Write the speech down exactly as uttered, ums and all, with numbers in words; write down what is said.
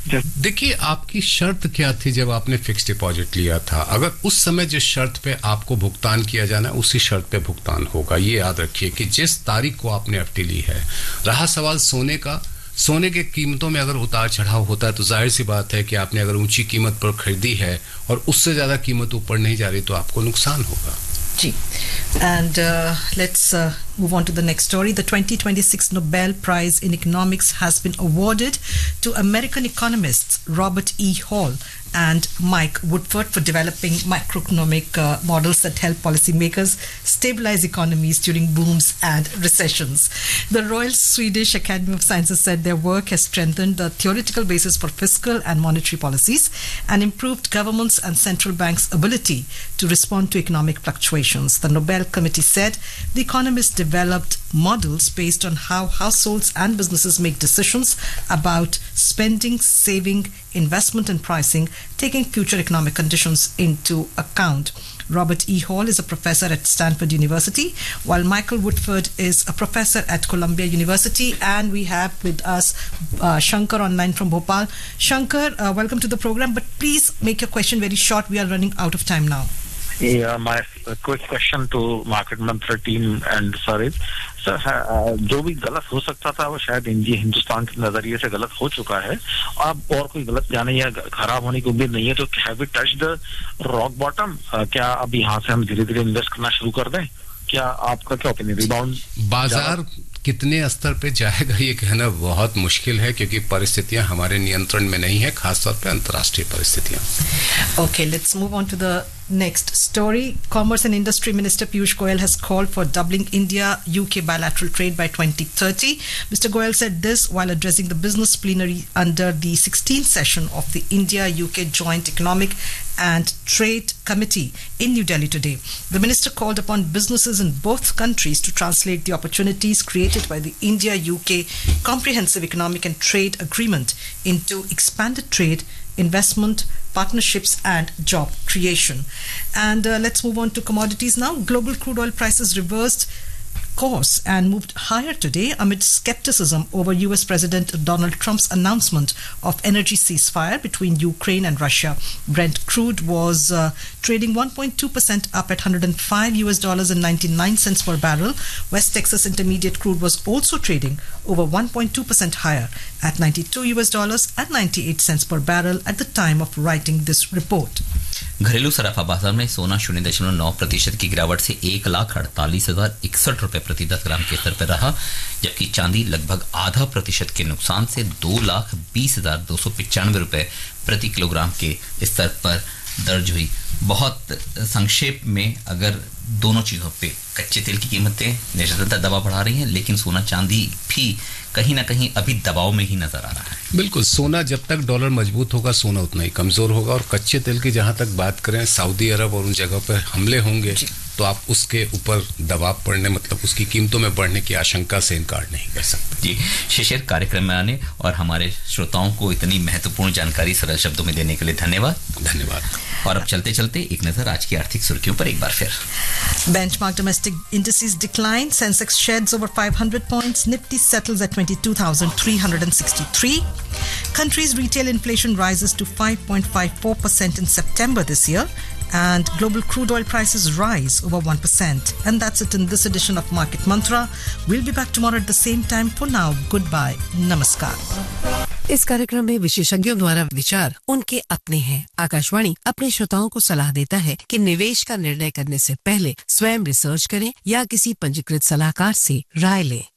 देखिए, आपकी शर्त क्या थी जब आपने फिक्स डिपॉजिट लिया था? अगर उस समय जिस शर्त पे आपको भुगतान किया जाना है उसी शर्त पे भुगतान होगा। ये याद रखिए कि जिस तारीख को आपने एफडी ली है। रहा सवाल सोने का, सोने के कीमतों में अगर उतार चढ़ाव होता है तो जाहिर सी बात है कि आपने अगर ऊंची कीमत पर खरीदी है और उससे ज्यादा कीमत ऊपर नहीं जा रही तो आपको नुकसान होगा। जी, and uh, let's uh, move on to the next story. The twenty twenty-six Nobel Prize in Economics has been awarded to American economists Robert E. Hall and Mike Woodford for developing microeconomic uh, models that help policymakers stabilize economies during booms and recessions. The Royal Swedish Academy of Sciences said their work has strengthened the theoretical basis for fiscal and monetary policies and improved governments and central banks' ability to respond to economic fluctuations. The Nobel Committee said the economists developed models based on how households and businesses make decisions about spending, saving, investment and pricing, taking future economic conditions into account. Robert E. Hall is a professor at Stanford University, while Michael Woodford is a professor at Columbia University. And we have with us uh, Shankar online from Bhopal. Shankar, uh, welcome to the program, but please make your question very short. We are running out of time now. Yeah, my uh, quick question to Market Mantra team and Farid. Sir, जो भी गलत हो सकता था वो शायद India Hindustan के नजरिए से गलत हो चुका है। अब और कोई गलत जाने या खराब होने की उम्मीद नहीं है, तो have we touch the rock bottom? क्या अब यहाँ से हम धीरे धीरे इन्वेस्ट करना शुरू कर दें? क्या आपका क्या ओपिनियन? रिबाउंड बाजार कितने स्तर पे जाएगा ये कहना बहुत मुश्किल है, क्योंकि परिस्थितियां हमारे नियंत्रण में नहीं है, खासतौर पे अंतर्राष्ट्रीय परिस्थितियां। Okay, let's move on to the next story. Commerce and Industry Minister Piyush Goyal has called for doubling India-U K bilateral trade by twenty thirty. Mister Goyal said this while addressing the business plenary under the sixteenth session of the India-U K Joint Economic and Trade Committee in New Delhi today. The minister called upon businesses in both countries to translate the opportunities created by the India-U K Comprehensive Economic and Trade Agreement into expanded trade, investment, partnerships and job creation. And uh, let's move on to commodities now. Global crude oil prices reversed course and moved higher today amid skepticism over U S President Donald Trump's announcement of energy ceasefire between Ukraine and Russia. Brent crude was uh, trading one point two percent up at one hundred five U S dollars and ninety-nine cents per barrel. West Texas Intermediate crude was also trading over one point two percent higher at ninety-two U S dollars and ninety-eight cents per barrel at the time of writing this report. घरेलू सराफा बाजार में सोना शून्य दशमलव नौ प्रतिशत की गिरावट से एक लाख अड़तालीस हजार इकसठ रुपए प्रति दस ग्राम के स्तर पर रहा, जबकि चांदी लगभग आधा प्रतिशत के नुकसान से दो लाख बीस हजार दो सौ पिचानवे रुपए प्रति किलोग्राम के स्तर पर दर्ज हुई। बहुत संक्षेप में अगर दोनों चीजों पे कच्चे तेल की कीमतें निरंतर दबाव बढ़ा रही हैं, लेकिन सोना चांदी भी कहीं ना कहीं अभी दबाव में ही नजर आ रहा है। बिल्कुल, सोना जब तक डॉलर मजबूत होगा सोना उतना ही कमजोर होगा। और कच्चे तेल की जहां तक बात करें, सऊदी अरब और उन जगहों पर हमले होंगे तो आप उसके ऊपर दबाव पड़ने, मतलब उसकी कीमतों में बढ़ने की आशंका से इनकार नहीं कर सकते। जी शिशिर, कार्यक्रम में आने और हमारे श्रोताओं को इतनी महत्वपूर्ण जानकारी सरल शब्दों में देने के लिए धन्यवाद। धन्यवाद। और अब चलते चलते एक नजर आज की आर्थिक सुर्खियों पर एक बार फिर। Benchmark domestic indices decline. Sensex sheds over five hundred points. Nifty settles at twenty-two thousand three hundred sixty-three. Country's retail inflation rises to five point five four percent in September this year. And global crude oil prices rise over one percent. And that's it in this edition of Market Mantra. We'll be back tomorrow at the same time. For now, goodbye. Namaskar. इस कार्यक्रम में विशेषज्ञों द्वारा विचार उनके अपने हैं। आकाशवाणी अपने श्रोताओं को सलाह देता है कि निवेश का निर्णय करने से पहले स्वयं रिसर्च करें या किसी पंजीकृत सलाहकार से राय लें।